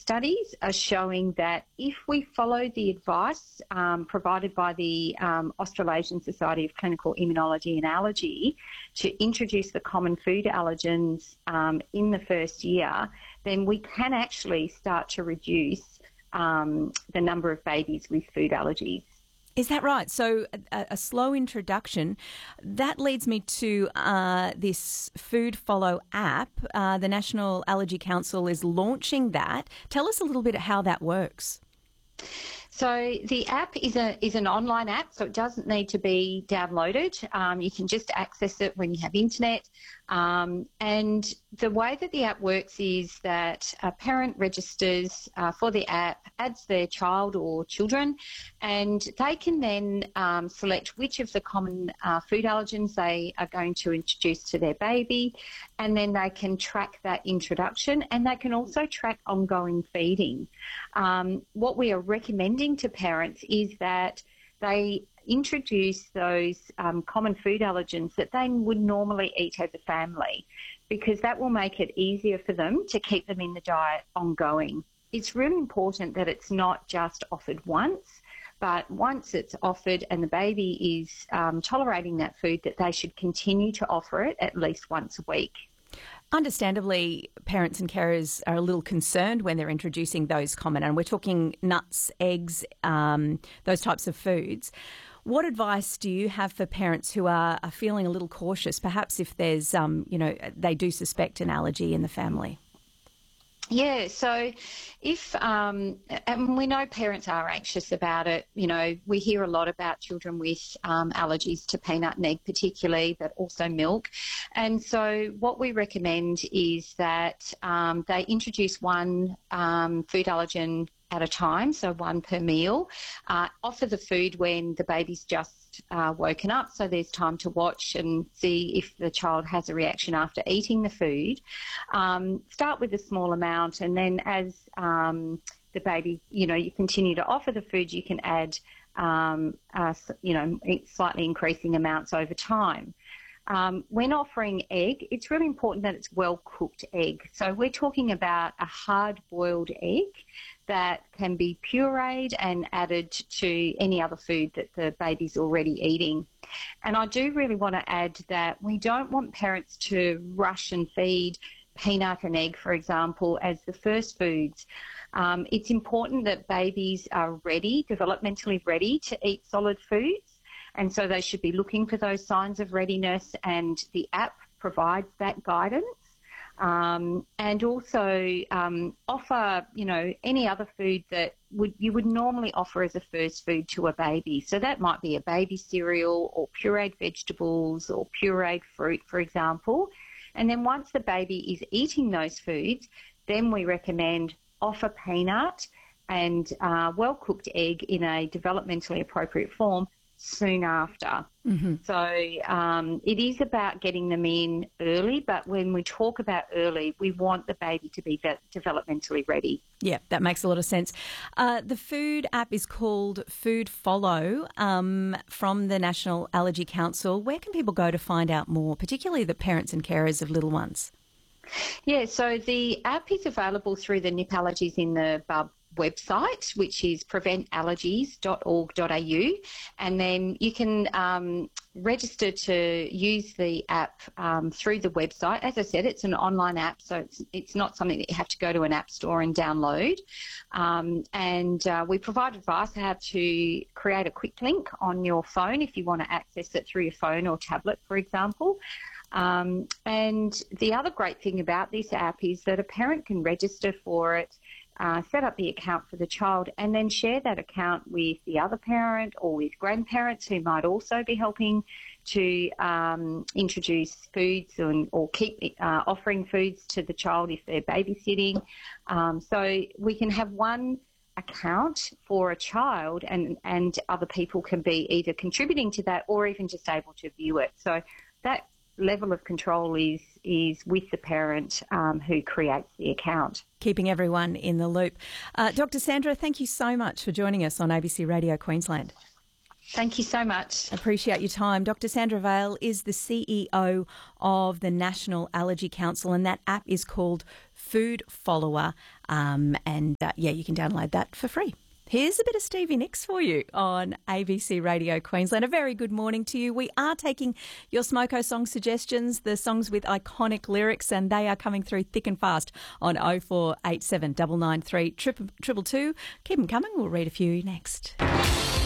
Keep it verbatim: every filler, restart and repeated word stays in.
studies are showing that if we follow the advice um, provided by the um, Australasian Society of Clinical Immunology and Allergy to introduce the common food allergens um, in the first year, then we can actually start to reduce um, the number of babies with food allergies. Is that right? So a, a slow introduction. That leads me to uh, this Food Follow app. Uh, the National Allergy Council is launching that. Tell us a little bit how that works. So the app is a is an online app, so it doesn't need to be downloaded. Um, you can just access it when you have internet. Um, and the way that the app works is that a parent registers uh, for the app, adds their child or children, and they can then um, select which of the common uh, food allergens they are going to introduce to their baby, and then they can track that introduction, and they can also track ongoing feeding. Um, what we are recommending to parents is that they introduce those um, common food allergens that they would normally eat as a family, because that will make it easier for them to keep them in the diet ongoing. It's really important that it's not just offered once, but once it's offered and the baby is um, tolerating that food, that they should continue to offer it at least once a week. Understandably, parents and carers are a little concerned when they're introducing those common, and we're talking nuts, eggs, um, those types of foods. What advice do you have for parents who are, are feeling a little cautious, perhaps if there's, um, you know, they do suspect an allergy in the family? Yeah, so if, um, and we know parents are anxious about it, you know, we hear a lot about children with um, allergies to peanut and egg particularly, but also milk. And so what we recommend is that um, they introduce one um, food allergen at a time, so one per meal. Uh, offer the food when the baby's just uh, woken up, so there's time to watch and see if the child has a reaction after eating the food. Um, start with a small amount, and then as um, the baby, you know, you continue to offer the food, you can add, um, uh, you know, slightly increasing amounts over time. Um, when offering egg, it's really important that it's well-cooked egg. So we're talking about a hard-boiled egg that can be pureed and added to any other food that the baby's already eating. And I do really want to add that we don't want parents to rush and feed peanut and egg, for example, as the first foods. Um, it's important that babies are ready, developmentally ready to eat solid foods. And so they should be looking for those signs of readiness, and the app provides that guidance. Um, and also um, offer, you know, any other food that would you would normally offer as a first food to a baby. So that might be a baby cereal or pureed vegetables or pureed fruit, for example. And then once the baby is eating those foods, then we recommend offer peanut and uh, well-cooked egg in a developmentally appropriate form soon after. Mm-hmm. So um, it is about getting them in early, but when we talk about early, we want the baby to be de- developmentally ready. Yeah, that makes a lot of sense. Uh, the food app is called Food Follow um, from the National Allergy Council. Where can people go to find out more, particularly the parents and carers of little ones? Yeah, so the app is available through the Nip Allergies in the Bub website, which is prevent allergies dot org dot a u, and then you can um, register to use the app um, through the website. As I said, it's an online app, so it's it's not something that you have to go to an app store and download. Um, and uh, we provide advice how to create a quick link on your phone if you want to access it through your phone or tablet, for example. Um, and the other great thing about this app is that a parent can register for it, Uh, set up the account for the child, and then share that account with the other parent or with grandparents who might also be helping to um, introduce foods and, or keep uh, offering foods to the child if they're babysitting. Um, so we can have one account for a child, and, and other people can be either contributing to that or even just able to view it. So that level of control is is with the parent um, who creates the account. Keeping everyone in the loop. Uh, Doctor Sandra, thank you so much for joining us on A B C Radio Queensland. Thank you so much. Appreciate your time. Doctor Sandra Vale is the C E O of the National Allergy Council, and that app is called Food Follower. Um, and uh, yeah, you can download that for free. Here's a bit of Stevie Nicks for you on A B C Radio Queensland. A very good morning to you. We are taking your Smoko song suggestions, the songs with iconic lyrics, and they are coming through thick and fast on oh four eight seven, nine nine three, two two two. Keep them coming. We'll read a few next.